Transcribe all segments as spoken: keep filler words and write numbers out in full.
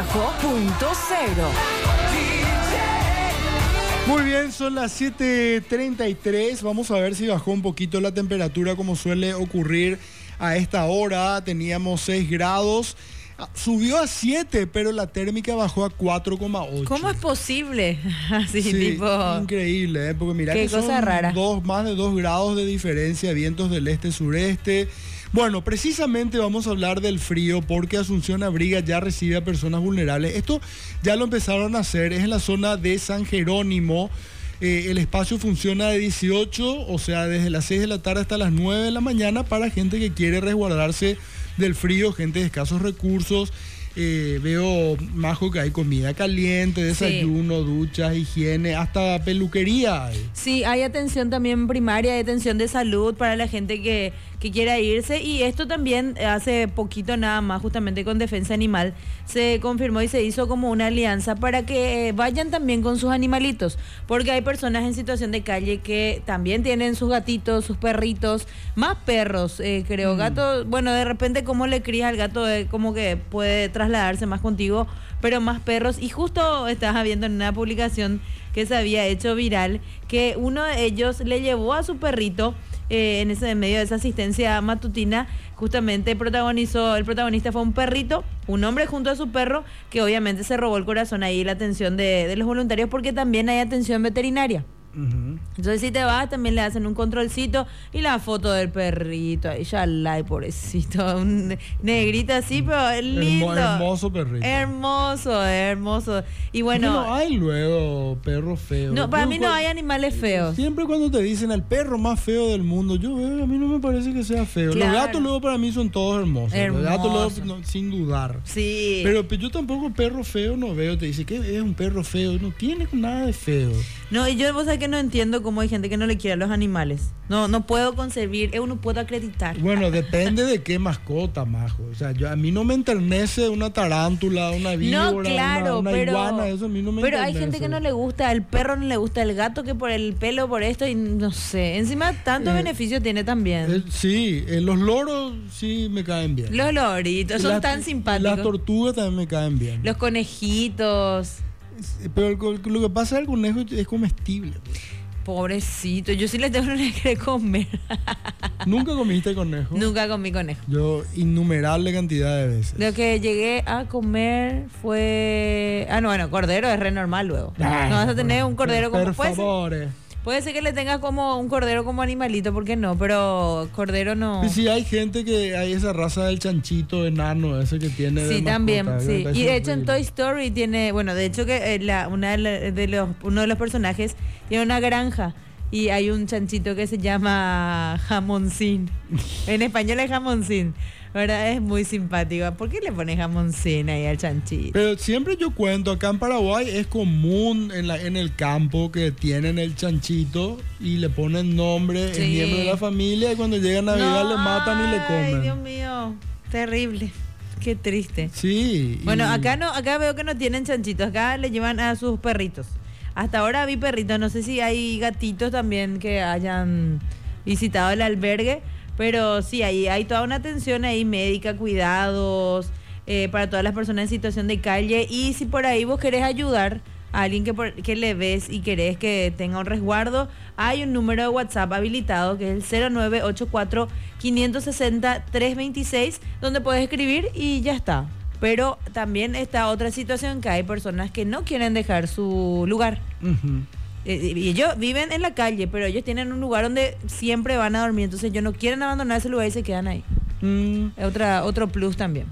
bajo punto cero. Muy bien, son las siete treinta y tres. Vamos a ver si bajó un poquito la temperatura como suele ocurrir a esta hora. Teníamos seis grados. Subió a siete, pero la térmica bajó a cuatro coma ocho. ¿Cómo es posible? Así, sí, tipo... increíble, ¿eh? Porque mirá qué que son cosa rara. Dos, más de dos grados de diferencia, vientos del este-sureste. Bueno, precisamente vamos a hablar del frío porque Asunción Abriga ya recibe a personas vulnerables. Esto ya lo empezaron a hacer, es en la zona de San Jerónimo. Eh, el espacio funciona de dieciocho, o sea, desde las seis de la tarde hasta las nueve de la mañana para gente que quiere resguardarse del frío, gente de escasos recursos. Eh, veo, Majo, que hay comida caliente, desayuno, sí. duchas, higiene, hasta peluquería hay. Sí, hay atención también primaria, hay atención de salud para la gente que, que quiera irse. Y esto también hace poquito nada más, justamente con Defensa Animal, se confirmó y se hizo como una alianza para que vayan también con sus animalitos. Porque hay personas en situación de calle que también tienen sus gatitos, sus perritos, más perros, eh, creo. Mm. Gatos, bueno, de repente cómo le crías al gato, eh, como que puede trasladarse más contigo, pero más perros. Y justo estabas viendo en una publicación que se había hecho viral que uno de ellos le llevó a su perrito eh, en ese medio de esa asistencia matutina. Justamente protagonizó, el protagonista fue un perrito, un hombre junto a su perro, que obviamente se robó el corazón ahí, la atención de, de los voluntarios, porque también hay atención veterinaria. Uh-huh. Entonces si te vas también le hacen un controlcito y la foto del perrito ahí, ya la pobrecito, un negrito así, pero es lindo. Hermo, hermoso perrito. Hermoso, hermoso. Y bueno, no hay luego perros feos. No, para yo, mí no hay animales feos. Siempre cuando te dicen el perro más feo del mundo, yo veo, a mí no me parece que sea feo. Claro. Los gatos luego para mí son todos hermosos. Hermoso. Los gatos luego, no, sin dudar. Sí. Pero, pero yo tampoco perro feo no veo. Te dice que es un perro feo, no tiene nada de feo. No, y yo, vos sabés que no entiendo cómo hay gente que no le quiere a los animales. No, no puedo concebir, yo no puedo acreditar. Bueno, depende de qué mascota, Majo. O sea, yo, a mí no me enternece una tarántula, una víbora, no, claro, una, una pero, iguana, eso a mí no me pero enternece. Hay gente que no le gusta, al perro no le gusta, el gato que por el pelo, por esto, y no sé. Encima, tanto eh, beneficio tiene también. Eh, sí, eh, los loros sí me caen bien. Los loritos, son las, tan simpáticos. Las tortugas también me caen bien. Los conejitos. Pero lo que pasa es que el conejo es comestible. Pobrecito, yo sí les tengo que comer. ¿Nunca comiste conejo? Nunca comí conejo. Yo, innumerable cantidad de veces. Lo que llegué a comer fue... Ah, no, bueno, cordero es re normal luego. Ay, no vas a tener un cordero como... Por favor. Puede ser, puede ser que le tengas como un cordero como animalito, ¿por qué no? Pero cordero no... Y sí, hay gente que hay esa raza del chanchito enano, ese que tiene... Sí, de también, mascota, sí. Y de hecho en Toy Story tiene... Bueno, de hecho que eh, la, una de, la, de los, uno de los personajes tiene una granja. Y hay un chanchito que se llama Jamoncín. En español es Jamoncín. ¿Verdad? Es muy simpático. ¿Por qué le pones Jamoncín ahí al chanchito? Pero siempre yo cuento, acá en Paraguay es común en, la, en el campo que tienen el chanchito y le ponen nombre, sí. el miembro de la familia, y cuando llega Navidad no, le matan y le comen. Ay, Dios mío, terrible. Qué triste. Sí. Bueno, y... acá no, acá veo que no tienen chanchitos, acá le llevan a sus perritos. Hasta ahora vi perritos, no sé si hay gatitos también que hayan visitado el albergue, pero sí, hay, hay toda una atención ahí médica, cuidados eh, para todas las personas en situación de calle. Y si por ahí vos querés ayudar a alguien que, por, que le ves y querés que tenga un resguardo, hay un número de WhatsApp habilitado que es el cero nueve ocho cuatro, cinco seis cero, tres dos seis, donde puedes escribir y ya está. Pero también está otra situación, que hay personas que no quieren dejar su lugar. Uh-huh. eh, y ellos viven en la calle, pero ellos tienen un lugar donde siempre van a dormir. Entonces ellos no quieren abandonar ese lugar y se quedan ahí. Mm. Otra, otro plus también.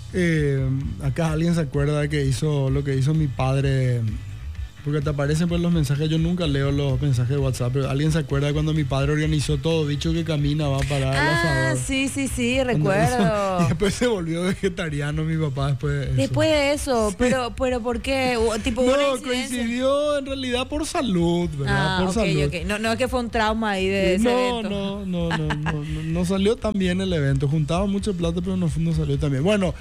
Eh, acá alguien se acuerda que hizo lo que hizo mi padre... Porque te aparecen pues los mensajes, yo nunca leo los mensajes de WhatsApp, pero alguien se acuerda cuando mi padre organizó todo, bicho que camina va a parar al asador. Ah, sí, sí, sí, recuerdo. Hizo, y después se volvió vegetariano mi papá después de eso. Después de eso, sí. pero pero ¿por qué? Tipo, no, coincidió en realidad por salud, ¿verdad? Ah, por okay, salud. Okay. No, no es que fue un trauma ahí de ese no, evento. No, no, no, no, no, no, no salió tan bien el evento, juntaba mucho plata, pero no, no salió tan bien. Bueno,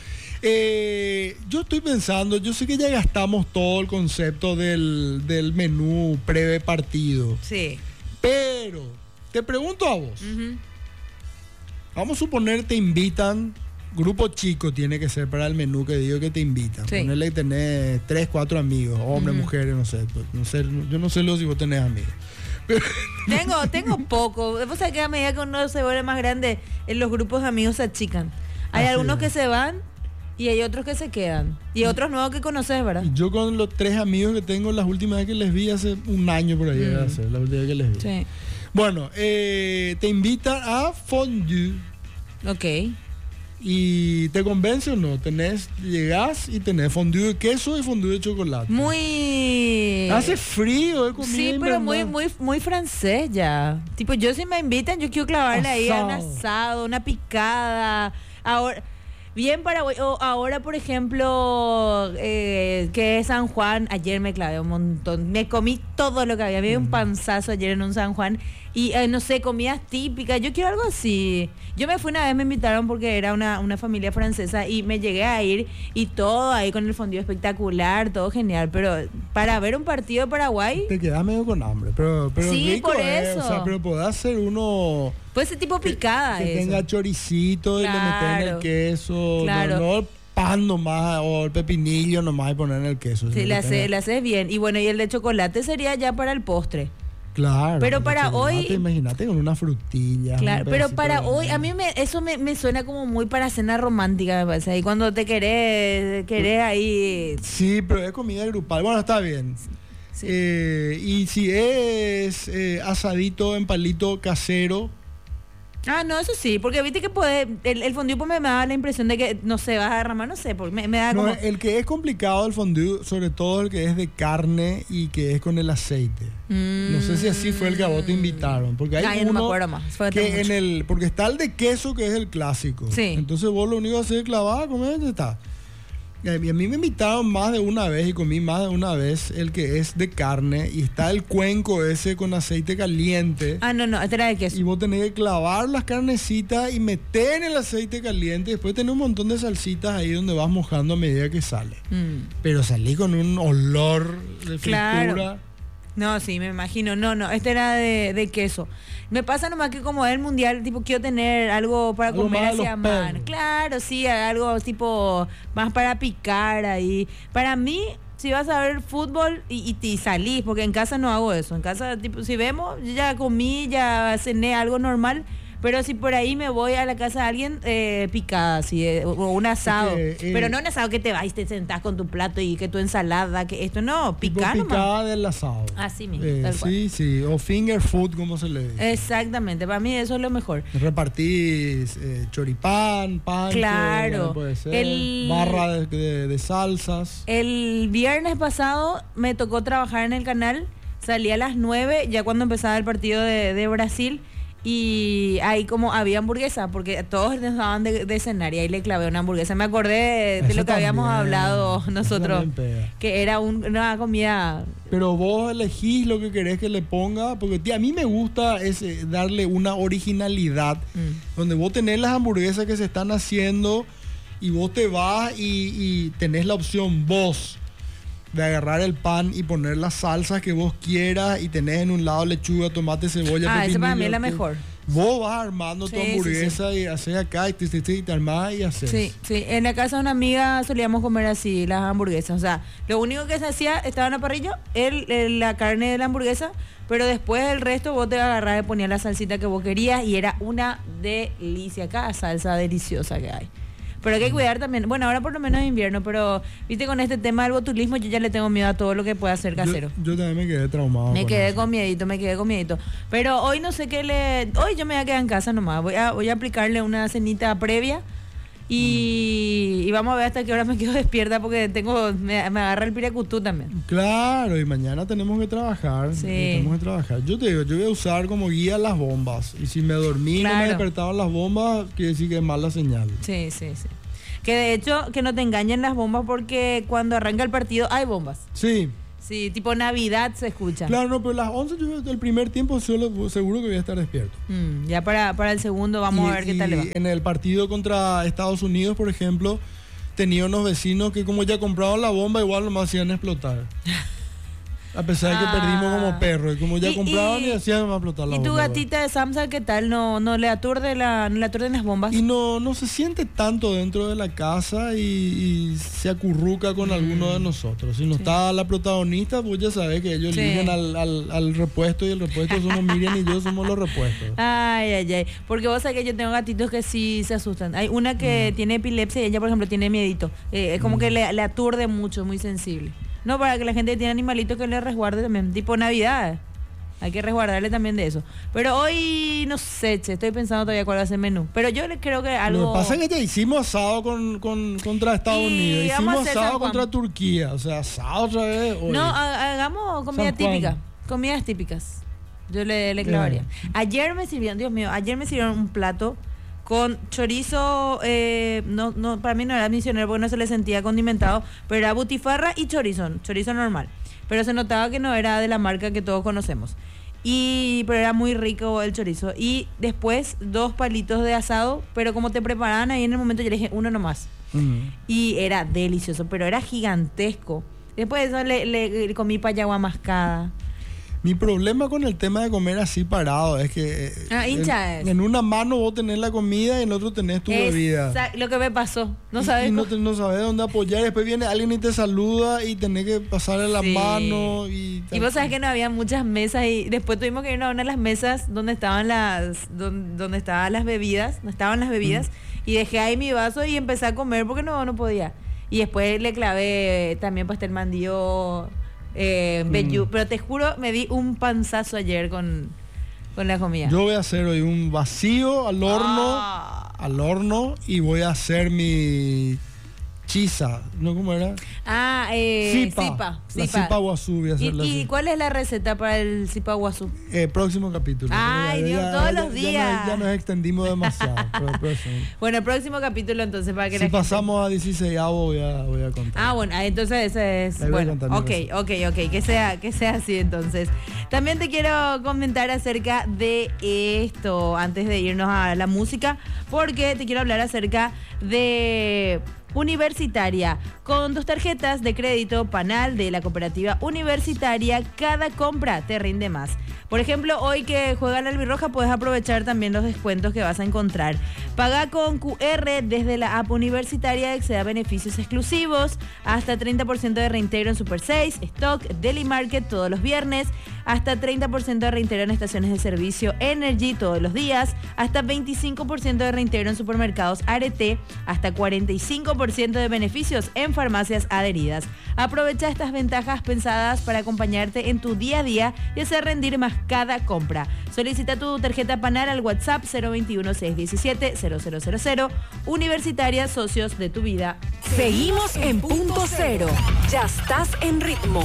eh, yo estoy pensando, yo sé que ya gastamos todo el concepto del, del menú pre partido. Sí. Pero te pregunto a vos. Uh-huh. Vamos a suponer te invitan grupo chico tiene que ser para el menú que digo que te invitan. Sí. Ponerle que tenés tres, cuatro amigos, hombres, Ujú. mujeres, no sé, pues, no sé. Yo no sé lo si vos tenés amigos. Tengo, tengo poco. Vos sabés que a medida que uno se vuelve más grande, en los grupos de amigos se achican. Hay Así algunos es. que se van y hay otros que se quedan. Y otros nuevos que conoces, ¿verdad? Y yo con los tres amigos que tengo, las últimas veces que les vi hace un año por ahí, Mm. debe ser, la última vez que les vi. Sí. Bueno, eh, te invitan a fondue. Ok. ¿Y te convence o no? Tenés, llegás y tenés fondue de queso y fondue de chocolate. Muy... Hace frío, eh, comida Sí, pero muy, invernal. muy, muy francés ya. Tipo, yo si me invitan, yo quiero clavarle ahí a un Asado. asado, una picada. Ahora, bien Paraguay. O ahora, por ejemplo, eh, que es San Juan, ayer me clavé un montón. Me comí todo lo que había. Había un panzazo ayer en un San Juan. Y eh, no sé, comidas típicas. Yo quiero algo así. Yo me fui una vez, me invitaron porque era una, una familia francesa y me llegué a ir y todo ahí con el fondue espectacular, todo genial. Pero para ver un partido de Paraguay, Te quedas medio con hambre, pero, pero Sí, rico, por eh, eso. O sea, pero podés hacer uno pues ese tipo picada. que eso. tenga choricito y le meter en Claro. el queso. Claro. No, no el pan nomás o el pepinillo nomás y poner en el queso. Sí, sino le que haces tenga- le haces bien. Y bueno, y el de chocolate sería ya para el postre. Claro. Pero el para chocolate, hoy- Imagínate con una frutilla. Claro, un pero pedacito para de hoy, a banana. mí me, eso me, me suena como muy para cena romántica, me parece. Y cuando te querés, querés ahí... Sí, pero es comida grupal. Bueno, está bien. Sí. Eh, y si es eh, asadito en palito casero, Ah, no, eso sí, porque viste que puede, el, el fondue pues me da la impresión de que, no sé, vas a derramar, no sé, porque me, me da no, como... el que es complicado el fondue, sobre todo el que es de carne y que es con el aceite. No sé si así fue el que a vos te invitaron, porque hay Ay, no me uno acuerdo más, fue hace que en mucho. el, porque está el de queso que es el clásico. Sí. Entonces vos lo único que haces es clavar, comer y ya está. Y a mí a mí me invitaron más de una vez y comí más de una vez el que es de carne y está el cuenco ese con aceite caliente. Ah, no, no, este era de Y queso. vos tenés que clavar las carnecitas y meter en el aceite caliente. Después tenés un montón de salsitas ahí donde vas mojando a medida que sale. Mm. Pero salí con un olor de fritura. Claro. No, sí, me imagino. No, no, este era de, de queso. Me pasa nomás que como es el mundial, tipo, quiero tener algo para Algo comer más de hacia los mano. perros. Claro, sí, algo tipo más para picar ahí. Para mí, si vas a ver fútbol y, y, y salís, porque en casa no hago eso. En casa, tipo, si vemos, yo ya comí, ya cené algo normal. Pero si por ahí me voy a la casa de alguien, eh, picada, así, eh, o, o un asado. Es que, eh, pero no un asado que te vas y te sentás con tu plato y que tu ensalada, que esto no, Tipo picar nomás. picada del asado. Así mismo, Eh, tal cual. sí, sí. O finger food, como se le dice. Exactamente, para mí eso es lo mejor. Repartís eh, choripán, pan, Claro. puede ser, El- barra de, de- de salsas. El viernes pasado me tocó trabajar en el canal, salí a las nueve, ya cuando empezaba el partido de, de Brasil, y ahí como había hamburguesa, porque todos nos daban de, de cenar y ahí le clavé una hamburguesa. Me acordé de, de Eso lo que habíamos también, hablado eso nosotros, también pega. que era un- una comida... Pero vos elegís lo que querés que le ponga, porque tía, a mí me gusta ese, darle una originalidad, Mm. donde vos tenés las hamburguesas que se están haciendo y vos te vas y, y tenés la opción vos de agarrar el pan y poner las salsas que vos quieras y tenés en un lado lechuga, tomate, cebolla, Ah, esa para mí pepinillo, es la que- mejor. Vos vas armando Sí, tu sí, hamburguesa y haces acá y te, te, te, y te armás y haces. Sí, sí, en la casa de una amiga solíamos comer así las hamburguesas, o sea, lo único que se hacía estaba en la parrilla, el, el- la carne de la hamburguesa, pero después el resto vos te agarrabas y ponías la salsita que vos querías y era una delicia, cada salsa deliciosa que hay. Pero hay que cuidar también, bueno, ahora por lo menos es invierno, pero viste con este tema del botulismo yo ya le tengo miedo a todo lo que pueda hacer casero. Yo, yo también me quedé traumado. Me con quedé eso. con miedito, me quedé con miedito. Pero hoy no sé qué le... Hoy yo me voy a quedar en casa nomás. Voy a, voy a aplicarle una cenita previa y, y vamos a ver hasta qué hora me quedo despierta porque tengo me, me agarra el piracutú también. Claro, y mañana tenemos que trabajar. Sí. Tenemos que trabajar. Yo te digo, yo voy a usar como guía las bombas. Y si me dormí y no me Claro. despertaban las bombas, quiere decir que es mala señal. Sí, sí, sí. Que de hecho, que no te engañen las bombas porque cuando arranca el partido hay bombas. Sí, Sí, tipo Navidad se escucha. claro, no, pero las once yo del primer tiempo solo- seguro que voy a estar despierto. Mm, ya para, para el segundo vamos Y- a ver qué y tal le va. En el partido contra Estados Unidos, por ejemplo, tenía unos vecinos que como ya compraban la bomba, igual nomás iban a explotar. A pesar de que Ah. perdimos como perros, y como ya Y- compraban y, y- hacían más explotar la ¿Y tu bomba. gatita de Samsung qué tal? ¿No, no le aturde la, no le aturden las bombas? Y no, no se siente tanto dentro de la casa y, y se acurruca con alguno de nosotros. Si no está la protagonista, pues ya sabes que ellos Sí. eligen al, al, al repuesto y el repuesto somos Miriam y yo somos los repuestos. Ay, ay, ay. Porque vos sabés que yo tengo gatitos que sí se asustan. Hay una que tiene epilepsia y ella, por ejemplo, tiene miedito. Eh, es como que le, le aturde mucho, muy sensible. No, para que la gente que tiene animalitos que le resguarde también. Tipo Navidad. Hay que resguardarle también de eso. Pero hoy, no sé, che, estoy pensando todavía cuál va a ser el menú. Pero yo le creo que algo... Lo que pasa es que ya hicimos asado con, con, contra Estados Y Unidos, vamos a hicimos hacer asado San Juan. contra Turquía, o sea, asado otra vez. Hoy. No, ha- hagamos comida San Juan. típica. Comidas típicas. Yo le, le clavaría. Ayer me sirvieron, Dios mío, ayer me sirvieron un plato con chorizo, eh, no, no, para mí no era misionero porque no se le sentía condimentado, pero era butifarra y chorizo, chorizo normal. Pero se notaba que no era de la marca que todos conocemos. Y, pero era muy rico el chorizo. Y después dos palitos de asado, pero como te preparaban ahí en el momento, yo le dije uno nomás. Ujú. Y era delicioso, pero era gigantesco. Después de eso le, le- le comí payagua mascada. Mi problema con el tema de comer así parado es que eh, Ah, hincha en, es. en una mano vos tenés la comida y en la otra tenés tu bebida. Esa- lo que me pasó. No Y- sabes y no, cómo- te- no sabes dónde apoyar. Después viene alguien y te saluda y tenés que pasarle la Sí. mano. Y, Y vos sabés que no había muchas mesas y después tuvimos que ir a una de las mesas donde estaban las donde, donde estaban las bebidas, donde estaban las bebidas y dejé ahí mi vaso y empecé a comer porque no no podía. Y después le clavé también pastel mandío, eh, vellú, pero te juro me di un panzazo ayer con, con la comida. Yo voy a hacer hoy un vacío al horno, Ah. al horno y voy a hacer mi chisa, ¿no? ¿Cómo era? Ah, eh, Zipa. zipa, La zipa. zipa guazú voy a ¿Y, hacerla y así. cuál es la receta para el zipa guazú? Eh, próximo capítulo. Ay, Dios, todos los Ya días. nos, ya nos extendimos demasiado. pero el próximo. Bueno, el próximo capítulo entonces para que Si la gente- pasamos a dieciséis voy a, voy a contar. Ah, bueno, ah, entonces ese es... Ahí voy a Bueno, contar mi ok, receta. ok, ok, que sea, que sea así entonces. También te quiero comentar acerca de esto, antes de irnos a la música, porque te quiero hablar acerca de Universitaria. Con tus tarjetas de crédito Panal de la cooperativa Universitaria, cada compra te rinde más. Por ejemplo, hoy que juega la albirroja puedes aprovechar también los descuentos que vas a encontrar. Paga con Q R desde la app Universitaria y accede a beneficios exclusivos, hasta treinta por ciento de reintegro en Super seis, Stock, Deli Market todos los viernes, hasta treinta por ciento de reintegro en estaciones de servicio Energy todos los días, hasta veinticinco por ciento de reintegro en supermercados Arete, hasta cuarenta y cinco por ciento de beneficios en farmacias adheridas. Aprovecha estas ventajas pensadas para acompañarte en tu día a día y hacer rendir más cada compra. Solicita tu tarjeta Panal al WhatsApp cero veintiuno, seiscientos diecisiete, cero cero cero cero. Universitaria, socios de tu vida. Seguimos en punto cero. Ya estás en ritmo.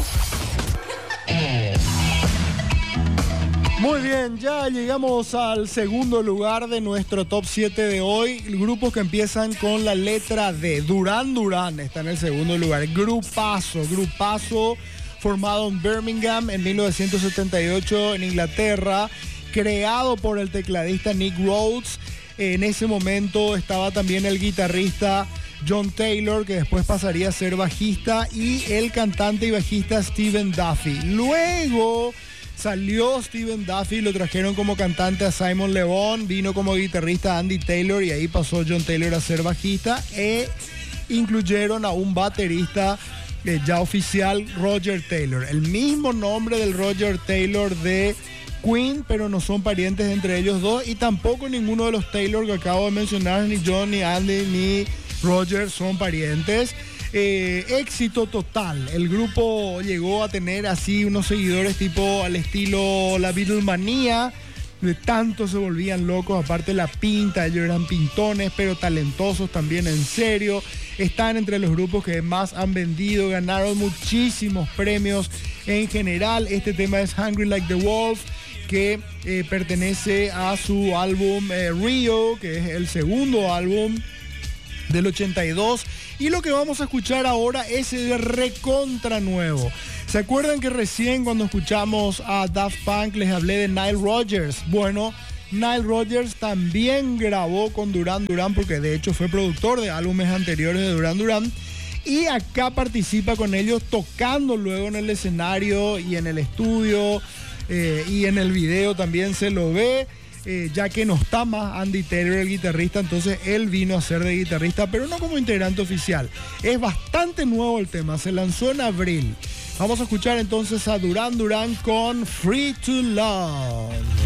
Muy bien, ya llegamos al segundo lugar de nuestro top siete de hoy. Grupos que empiezan con la letra D. Duran Duran está en el segundo lugar. Grupazo, grupazo formado en Birmingham en mil novecientos setenta y ocho en Inglaterra, creado por el tecladista Nick Rhodes. En ese momento estaba también el guitarrista John Taylor, que después pasaría a ser bajista, y el cantante y bajista Stephen Duffy. Luego salió Stephen Duffy, lo trajeron como cantante a Simon Le Bon, vino como guitarrista Andy Taylor y ahí pasó John Taylor a ser bajista, e incluyeron a un baterista eh, ya oficial, Roger Taylor. El mismo nombre del Roger Taylor de Queen, pero no son parientes entre ellos dos, y tampoco ninguno de los Taylor que acabo de mencionar, ni John, ni Andy, ni Roger son parientes. Eh, éxito total. El grupo llegó a tener así unos seguidores tipo al estilo la Beatlemanía. De tanto se volvían locos, aparte la pinta, ellos eran pintones, pero talentosos también, en serio. Están entre los grupos que más han vendido, ganaron muchísimos premios en general. Este tema es Hungry Like the Wolf, que eh, pertenece a su álbum eh, Rio, que es el segundo álbum del ochenta y dos, y lo que vamos a escuchar ahora es el recontra nuevo. ¿Se acuerdan que recién cuando escuchamos a Daft Punk les hablé de Nile Rodgers? Bueno, Nile Rodgers también grabó con Duran Duran, porque de hecho fue productor de álbumes anteriores de Duran Duran, y acá participa con ellos tocando luego en el escenario y en el estudio eh, y en el video también se lo ve. Eh, ya que no está más Andy Taylor, el guitarrista, entonces él vino a ser de guitarrista, pero no como integrante oficial. Es bastante nuevo el tema, se lanzó en abril. Vamos a escuchar entonces a Duran Duran con Free to Love.